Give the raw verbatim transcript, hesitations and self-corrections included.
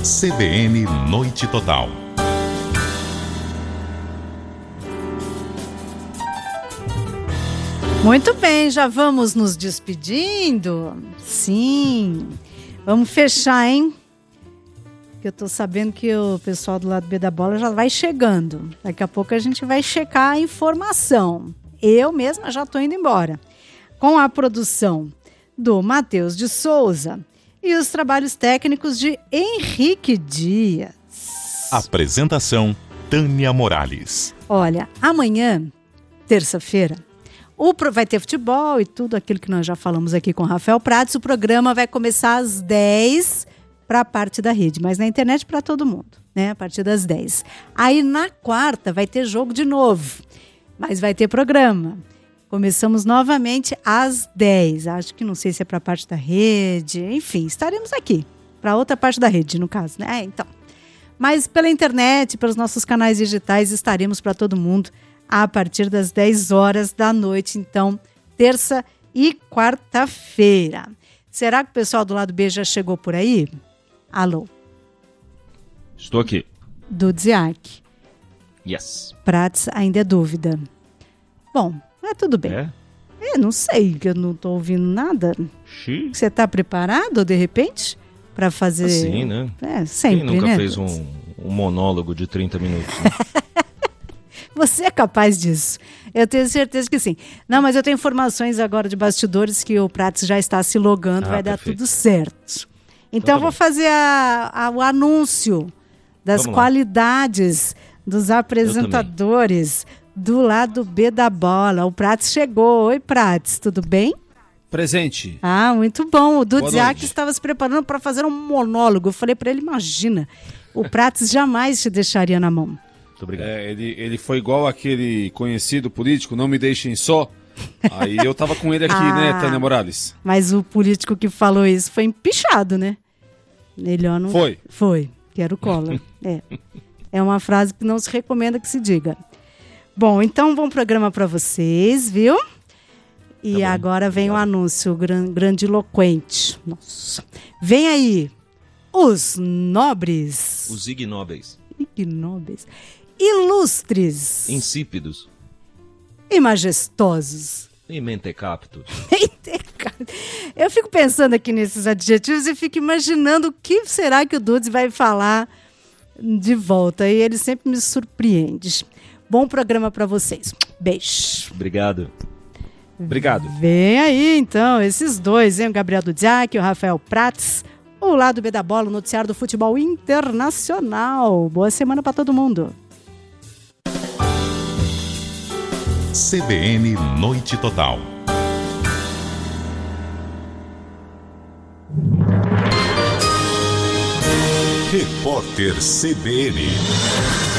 C B N Noite Total. Muito bem, já vamos nos despedindo? Sim. Vamos fechar, hein? Porque eu tô sabendo que o pessoal do lado B da bola já vai chegando. Daqui a pouco a gente vai checar a informação. Eu mesma já tô indo embora. Com a produção do Matheus de Souza e os trabalhos técnicos de Henrique Dias. Apresentação, Tânia Morales. Olha, amanhã, terça-feira, o pro... vai ter futebol e tudo aquilo que nós já falamos aqui com o Rafael Prats. O programa vai começar às dez para a parte da rede, mas na internet para todo mundo, né? A partir das dez. Aí na quarta vai ter jogo de novo, mas vai ter programa. Começamos novamente às dez. Acho que não sei se é para a parte da rede. Enfim, estaremos aqui. Para outra parte da rede, no caso, né? É, então. Mas pela internet, pelos nossos canais digitais, estaremos para todo mundo a partir das dez horas da noite. Então, terça e quarta-feira. Será que o pessoal do lado B já chegou por aí? Alô? Estou aqui. Do Dziak. Yes. Prats ainda é dúvida. Bom, mas tudo bem. É? É, não sei, que eu não estou ouvindo nada. Xiii. Você está preparado, de repente, para fazer... Assim, né? É, sempre, Quem nunca né? fez um, um monólogo de trinta minutos, né? Você é capaz disso. Eu tenho certeza que sim. Não, mas eu tenho informações agora de bastidores que o Prats já está se logando, Ah, vai dar perfeito. tudo certo. Então, Então tá eu vou bom. fazer a, a, o anúncio das Vamos lá. qualidades dos apresentadores do lado B da bola. O Prats chegou. Oi, Prats, tudo bem? Presente. Ah, muito bom. O Boa Dudziak noite. estava se preparando para fazer um monólogo. Eu falei para ele, imagina, o Prats jamais te deixaria na mão. Muito obrigado. É, ele, ele foi igual aquele conhecido político, não me deixem só. Aí eu tava com ele aqui, Ah. né, Tânia Morales? Mas o político que falou isso foi empichado, né? Melhor não... Foi. Foi, que era o Collor. É. É uma frase que não se recomenda que se diga. Bom, então, bom programa para vocês, viu? E Tá bom, agora vem o obrigado. anúncio gran, grandiloquente. Nossa. Vem aí, os nobres. Os ignóbeis, Ignóbeis. Ilustres. insípidos E majestosos. e mentecaptos. Eu fico pensando aqui nesses adjetivos e fico imaginando o que será que o Dudes vai falar de volta. E ele sempre me surpreende. Bom programa para vocês. Beijo. Obrigado. Obrigado. Vem aí, então, esses dois, hein? O Gabriel Dudziak e o Rafael Prats. O lado B da bola, o noticiário do futebol internacional. Boa semana para todo mundo. C B N Noite Total. Repórter C B N.